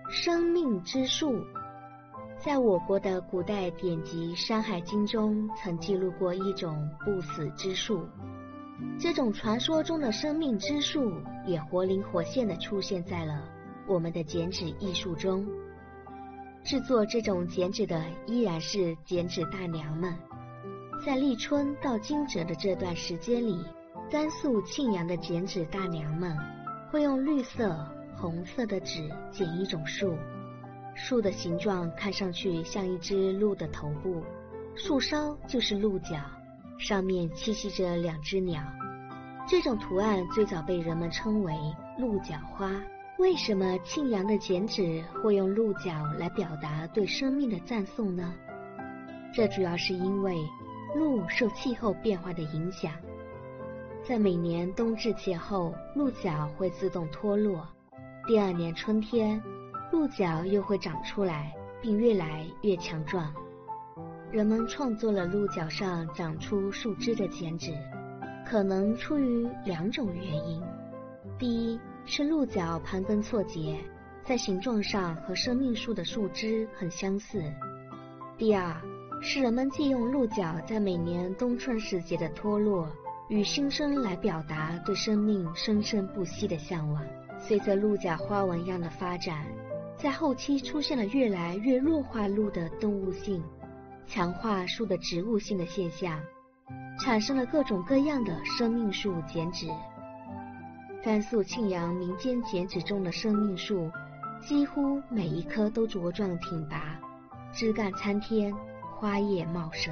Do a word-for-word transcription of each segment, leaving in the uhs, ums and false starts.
生命之树。在我国的古代典籍《山海经》中曾记录过一种不死之树，这种传说中的生命之树也活灵活现地出现在了我们的剪纸艺术中。制作这种剪纸的依然是剪纸大娘们。在立春到惊蛰的这段时间里，甘肃庆阳的剪纸大娘们会用绿色、红色的纸剪一种树，树的形状看上去像一只鹿的头部，树梢就是鹿角，上面栖息着两只鸟。这种图案最早被人们称为鹿角花。为什么庆阳的剪纸会用鹿角来表达对生命的赞颂呢？这主要是因为鹿受气候变化的影响，在每年冬至前后，鹿角会自动脱落，第二年春天，鹿角又会长出来，并越来越强壮。人们创作了鹿角上长出树枝的剪纸，可能出于两种原因。第一，是鹿角盘根错节，在形状上和生命树的树枝很相似。第二，是人们借用鹿角在每年冬春时节的脱落与新生来表达对生命生生不息的向往。随着鹿角花纹样的发展，在后期出现了越来越弱化鹿的动物性，强化树的植物性的现象，产生了各种各样的生命树剪纸。甘肃庆阳民间剪纸中的生命树，几乎每一棵都茁壮挺拔，枝干参天，花叶茂盛。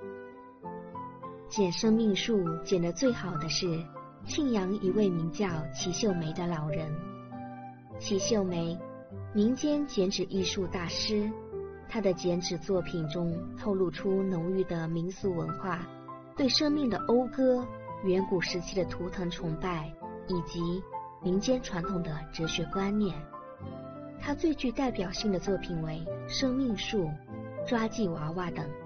剪生命树剪得最好的是庆阳一位名叫齐秀梅的老人。齐秀梅，民间剪纸艺术大师，她的剪纸作品中透露出浓郁的民俗文化，对生命的讴歌、远古时期的图腾崇拜以及民间传统的哲学观念。他最具代表性的作品为生命树、抓记娃娃等。